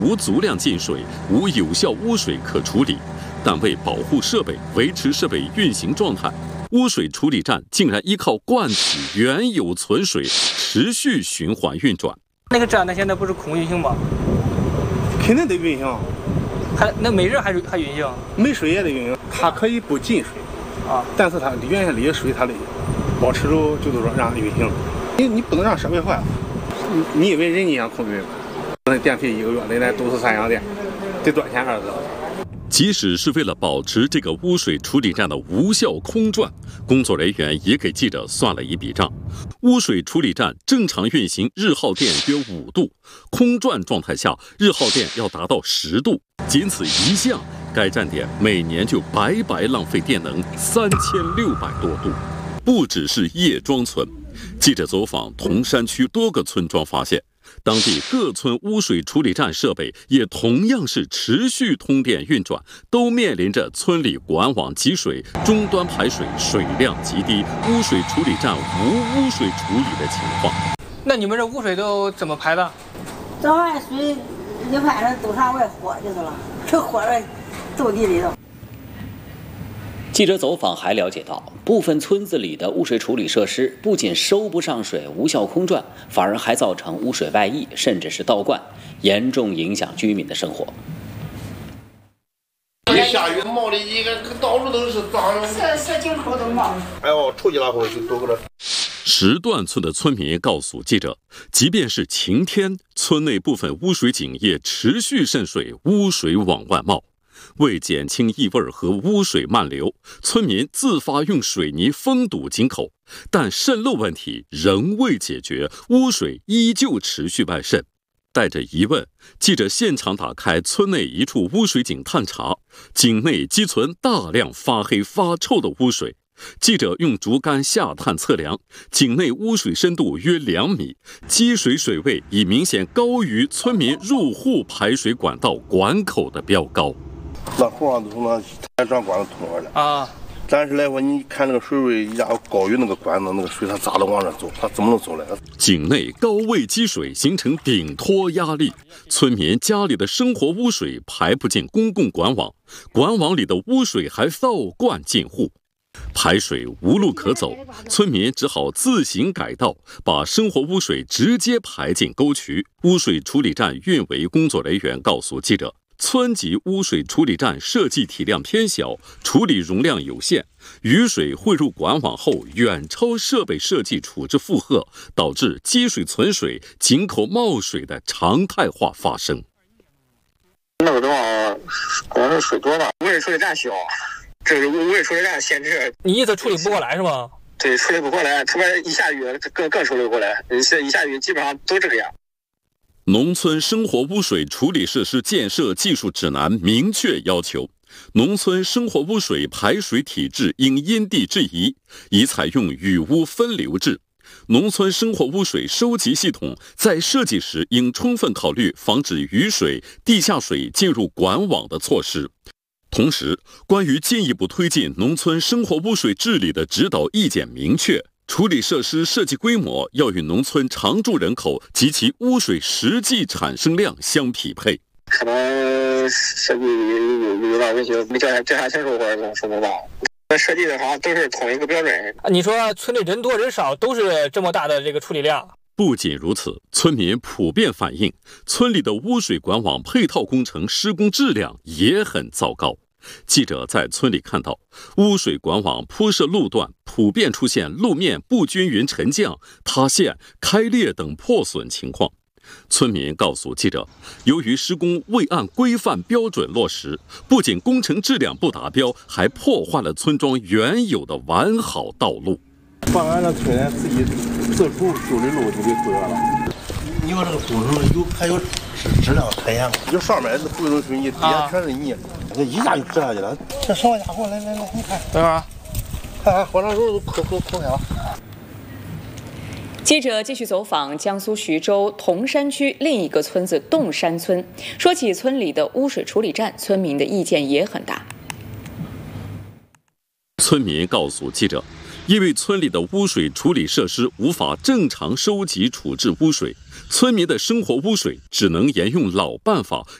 无足量进水，无有效污水可处理。但为保护设备、维持设备运行状态，污水处理站竟然依靠灌取原有存水，持续循环运转。 那个站它现在不是空运行吗？ 肯定得运行。 那每日还运行？ 没水也得运行，它可以不进水啊， 但是它原先里的水它得保持住，就是说让它运行。你不能让设备坏了。你以为人家一样空运吗？那电费1个月，那都是3洋电，得多少钱20兆？ 即使是为了保持这个污水处理站的无效空转，工作人员也给记者算了一笔账。污水处理站正常运行日耗电约5度，空转状态下日耗电要达到10度。仅此一项，该站点每年就白白浪费电能3600多度。不只是叶庄村，记者走访铜山区多个村庄发现，当地各村污水处理站设备也同样是持续通电运转，都面临着村里管网积水、终端排水水量极低、污水处理站无污水处理的情况。 那你们这污水都怎么排的？ 早晚水一排上都上外豁就是了，这豁了走地里头。 记者走访还了解到，部分村子里的污水处理设施不仅收不上水、无效空转，反而还造成污水外溢，甚至是倒灌，严重影响居民的生活。 一下雨冒的一个到处都是脏， 小井口都冒。 哎呦，出去了后就都搁这。 石段村的村民告诉记者，即便是晴天，村内部分污水井也持续渗水，污水往外冒。为减轻异味和污水漫流，村民自发用水泥封堵井口，但渗漏问题仍未解决，污水依旧持续外渗。带着疑问，记者现场打开村内一处污水井探查，井内积存大量发黑发臭的污水。记者用竹竿下探测量，井内污水深度约2米，积水水位已明显高于村民入户排水管道管口的标高。 那后上都从那排水管子通出来啊。 但是来说，你看那个水位一下高于那个管子，那个水它咋能往这走？它怎么能走来？ 井内高位积水形成顶托压力，村民家里的生活污水排不进公共管网，管网里的污水还倒灌进户。排水无路可走，村民只好自行改道，把生活污水直接排进沟渠。污水处理站运维工作人员告诉记者，村级污水处理站设计体量偏小，处理容量有限，雨水汇入管网后远超设备设计处置负荷，导致积水存水、井口冒水的常态化发生。 那个地方可能是水多吧，污水处理站小，这是污水处理站限制。 你意思处理不过来是吗？ 对，处理不过来，特别一下雨更处理不过来，一下雨基本上都这个样。 农村生活污水处理设施建设技术指南明确要求，农村生活污水排水体制应因地制宜，宜采用雨污分流制。农村生活污水收集系统在设计时应充分考虑防止雨水、地下水进入管网的措施。同时，关于进一步推进农村生活污水治理的指导意见明确，处理设施设计规模要与农村常住人口及其污水实际产生量相匹配。 可能设计有点问题，没调查清楚或者怎么说不吧。设计的好像都是同一个标准。 你说村里人多人少都是这么大的这个处理量？ 不仅如此，村民普遍反映，村里的污水管网配套工程施工质量也很糟糕。记者在村里看到，污水管网铺设路段普遍出现路面不均匀沉降、塌陷、开裂等破损情况。村民告诉记者，由于施工未按规范标准落实，不仅工程质量不达标，还破坏了村庄原有的完好道路。 把俺这村人自己自主修的路就给毁了。 你说这个工程还有质量可言吗？就上面是不用水泥，底下全是泥，这一下就折下去了。这什么家伙？来，你看， 等会儿， 看火上肉都抠开了。 记者继续走访江苏徐州铜山区另一个村子洞山村，说起村里的污水处理站，村民的意见也很大。 村民告诉记者， 因为村里的污水处理设施无法正常收集处置污水，村民的生活污水只能沿用老办法，